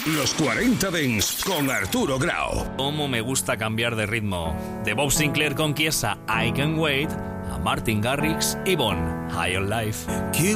Los 40 Dents con Arturo Grau. Cómo me gusta cambiar de ritmo. De Bob Sinclair con Chiesa, I Can Wait, a Martin Garrix y Bon, High on Life.